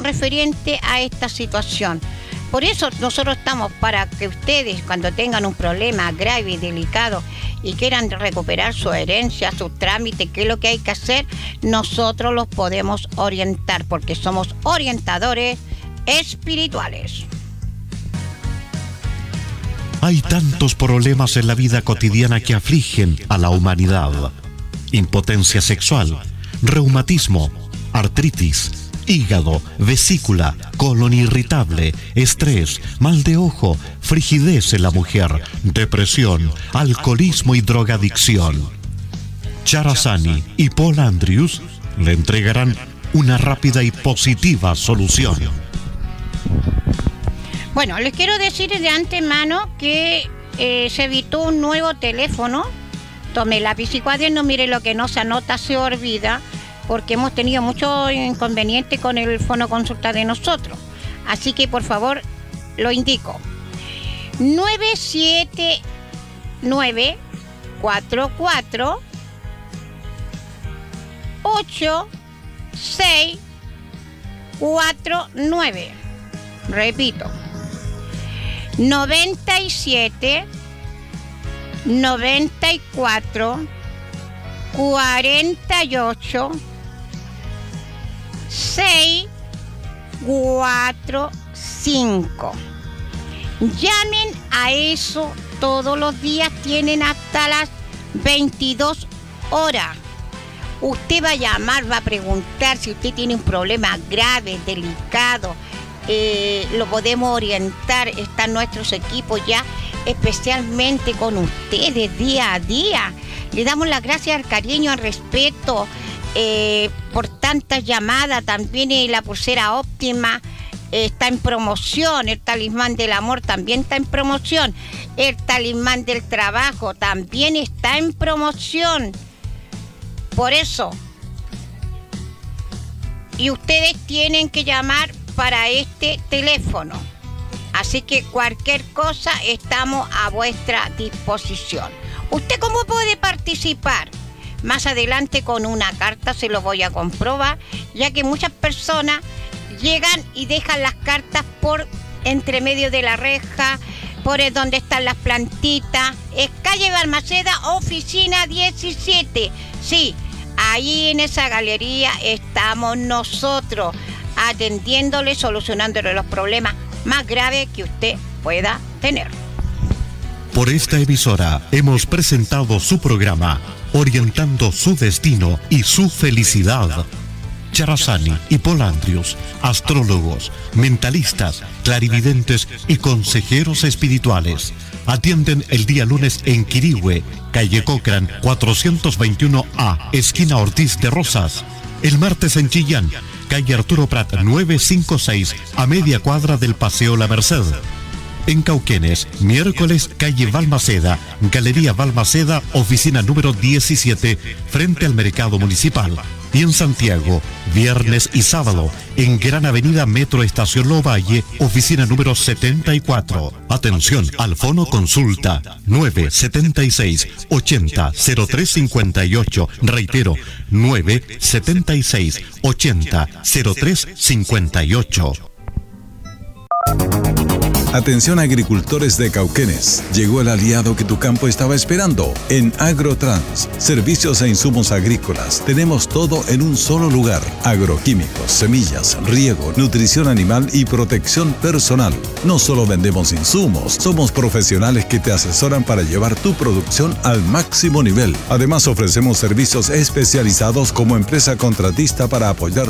referente a esta situación. Por eso nosotros estamos para que ustedes, cuando tengan un problema grave y delicado y quieran recuperar su herencia, su trámite, qué es lo que hay que hacer, nosotros los podemos orientar, porque somos orientadores espirituales. Hay tantos problemas en la vida cotidiana que afligen a la humanidad. Impotencia sexual, reumatismo, artritis, hígado, vesícula, colon irritable, estrés, mal de ojo, frigidez en la mujer, depresión, alcoholismo y drogadicción. Charazani y Paul Andrews le entregarán una rápida y positiva solución. Bueno, les quiero decir de antemano que se evitó un nuevo teléfono. Tome lápiz y cuaderno, mire, lo que no se anota se olvida, porque hemos tenido mucho inconveniente con el fonoconsulta de nosotros. Así que, por favor, lo indico. 979-44 8649. Repito. 97 94 48 645. Llamen a eso todos los días, tienen hasta las 22 horas. Usted va a llamar, va a preguntar si usted tiene un problema grave, delicado, lo podemos orientar. Están nuestros equipos ya especialmente con ustedes día a día. Le damos las gracias al cariño, al respeto por tantas llamadas. También la pulsera óptima está en promoción. El talismán del amor también está en promoción. El talismán del trabajo también está en promoción. Por eso, y ustedes tienen que llamar para este teléfono. Así que cualquier cosa estamos a vuestra disposición. ¿Usted cómo puede participar? Más adelante con una carta se lo voy a comprobar, ya que muchas personas llegan y dejan las cartas por entre medio de la reja, por donde están las plantitas. Es calle Balmaceda, oficina 17. Sí, ahí en esa galería estamos nosotros, atendiéndole, solucionándole los problemas más graves que usted pueda tener. Por esta emisora hemos presentado su programa, orientando su destino y su felicidad. Charazani y Paul Andrews, astrólogos, mentalistas, clarividentes y consejeros espirituales. Atienden el día lunes en Quirihue, calle Cochrane 421A, esquina Ortiz de Rosas. El martes en Chillán, calle Arturo Prat 956, a media cuadra del Paseo La Merced. En Cauquenes, miércoles, calle Balmaceda, Galería Balmaceda, oficina número 17, frente al Mercado Municipal. Y en Santiago, viernes y sábado, en Gran Avenida Metro Estación Lovalle, oficina número 74. Atención al fono consulta 976 80 0358. Reitero, 976 80 0358. Atención agricultores de Cauquenes, llegó el aliado que tu campo estaba esperando. En Agrotrans, servicios e insumos agrícolas, tenemos todo en un solo lugar. Agroquímicos, semillas, riego, nutrición animal y protección personal. No solo vendemos insumos, somos profesionales que te asesoran para llevar tu producción al máximo nivel. Además ofrecemos servicios especializados como empresa contratista para apoyar